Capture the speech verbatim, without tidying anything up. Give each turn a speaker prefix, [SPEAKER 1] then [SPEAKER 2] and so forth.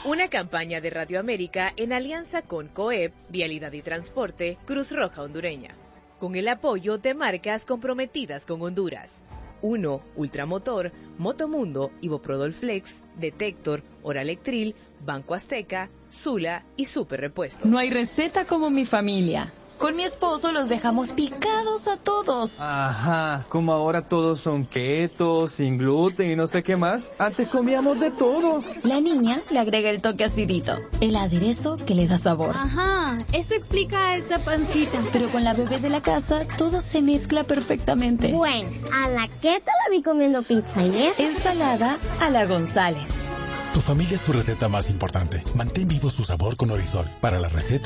[SPEAKER 1] Una campaña de Radio América en alianza con COEP, Vialidad y Transporte, Cruz Roja Hondureña, con el apoyo de marcas comprometidas con Honduras. Uno, Ultramotor, Motomundo, Iboprodol Flex, Detector, Oralectril, Banco Azteca, Sula y Super Repuesto.
[SPEAKER 2] No hay receta como mi familia. Con mi esposo los dejamos picados a todos.
[SPEAKER 3] Ajá, como ahora todos son keto, sin gluten y no sé qué más. Antes comíamos de todo.
[SPEAKER 2] La niña le agrega el toque acidito, el aderezo que le da sabor.
[SPEAKER 4] Ajá, eso explica esa pancita.
[SPEAKER 2] Pero con la bebé de la casa, todo se mezcla perfectamente.
[SPEAKER 5] Bueno, a la keto la vi comiendo pizza ayer.
[SPEAKER 2] Ensalada a la González.
[SPEAKER 6] Tu familia es tu receta más importante. Mantén vivo su sabor con Orisol. Para la receta